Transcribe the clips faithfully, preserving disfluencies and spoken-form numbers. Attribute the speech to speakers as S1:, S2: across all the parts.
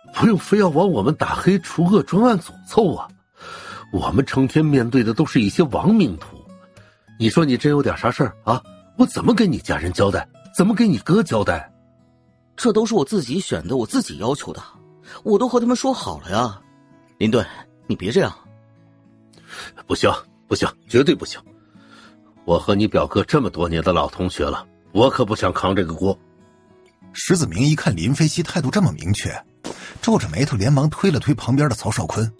S1: 不用非要往我们打黑除恶专案组凑啊！我们成天面对的都是一些亡命徒，你说你真有点啥事儿啊？我怎么跟你家人交代？怎么给你哥交代？
S2: 这都是我自己选的，我自己要求的，我都和他们说好了呀。林队，你别这样。
S1: 不行不行，绝对不行！我和你表哥这么多年的老同学了，我可不想扛这个锅。
S3: 石子明一看林飞西态度这么明确，皱着眉头连忙推了推旁边的曹少坤。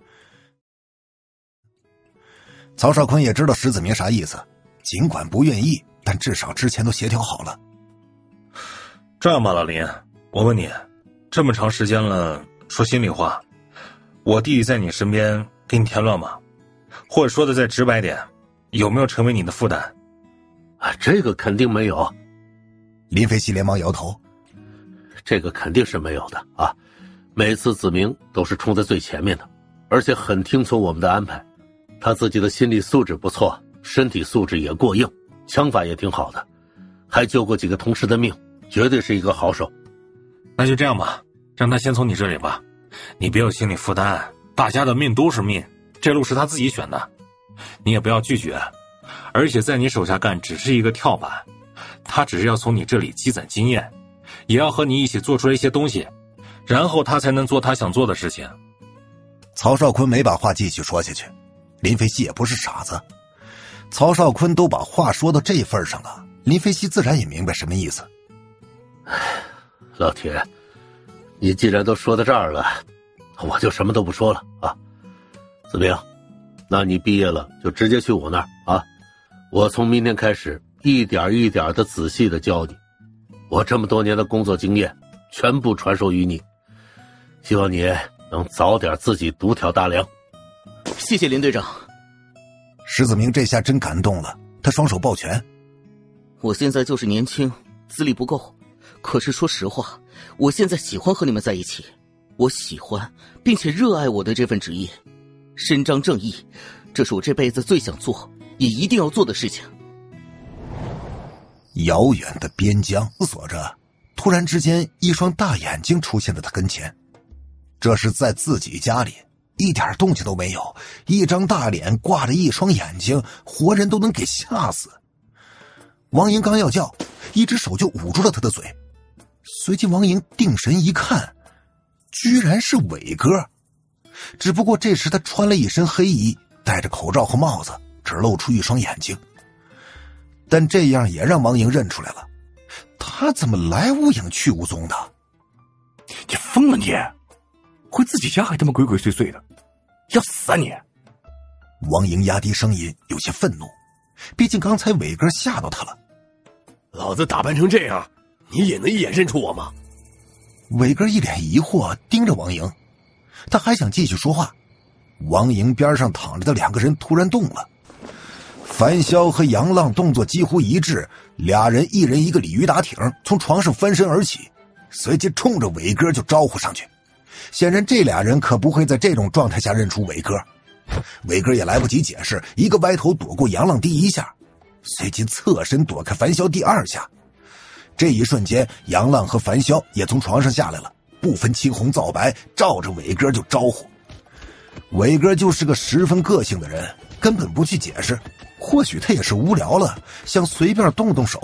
S3: 曹少坤也知道石子明啥意思，尽管不愿意，但至少之前都协调好了。
S4: 这样吧，老林，我问你，这么长时间了，说心里话，我弟弟在你身边给你添乱吗？或者说的再直白点，有没有成为你的负担？
S1: 啊，这个肯定没有。
S3: 林飞西连忙摇头，
S1: 这个肯定是没有的啊！每次子明都是冲在最前面的，而且很听从我们的安排。他自己的心理素质不错，身体素质也过硬，枪法也挺好的，还救过几个同事的命，绝对是一个好手。
S4: 那就这样吧，让他先从你这里吧，你别有心理负担，大家的命都是命，这路是他自己选的，你也不要拒绝。而且在你手下干只是一个跳板，他只是要从你这里积攒经验，也要和你一起做出来一些东西，然后他才能做他想做的事情。
S3: 曹少坤没把话继续说下去，林飞西也不是傻子，曹少坤都把话说到这份上了，林飞西自然也明白什么意思。
S1: 老铁，你既然都说到这儿了，我就什么都不说了啊。子明，那你毕业了就直接去我那儿啊，我从明天开始一点一点的仔细的教你，我这么多年的工作经验全部传授于你，希望你能早点自己独挑大梁。
S2: 谢谢林队长。
S3: 石子明这下真感动了，他双手抱拳。
S2: 我现在就是年轻，资历不够，可是说实话，我现在喜欢和你们在一起，我喜欢并且热爱我的这份职业，伸张正义，这是我这辈子最想做也一定要做的事情。
S3: 遥远的边疆思索着，突然之间一双大眼睛出现在他跟前，这是在自己家里，一点动静都没有，一张大脸挂着一双眼睛，活人都能给吓死。王莹刚要叫，一只手就捂住了他的嘴，随即王莹定神一看，居然是伟哥，只不过这时他穿了一身黑衣，戴着口罩和帽子，只露出一双眼睛，但这样也让王莹认出来了，他怎么来无影去无踪的？
S5: 你疯了你！回自己家还他妈鬼鬼祟祟的，要死啊你！
S3: 王莹压低声音，有些愤怒，毕竟刚才伟哥吓到他了。
S5: 老子打扮成这样，你也能一眼认出我吗？
S3: 伟哥一脸疑惑盯着王莹，他还想继续说话，王莹边上躺着的两个人突然动了。樊潇和杨浪动作几乎一致，俩人一人一个鲤鱼打挺，从床上翻身而起，随即冲着伟哥就招呼上去。显然这俩人可不会在这种状态下认出伟哥。伟哥也来不及解释，一个歪头躲过杨浪第一下，随即侧身躲开樊潇第二下。这一瞬间，杨浪和樊潇也从床上下来了，不分青红皂白，照着伟哥就招呼。伟哥就是个十分个性的人，根本不去解释，或许他也是无聊了，想随便动动手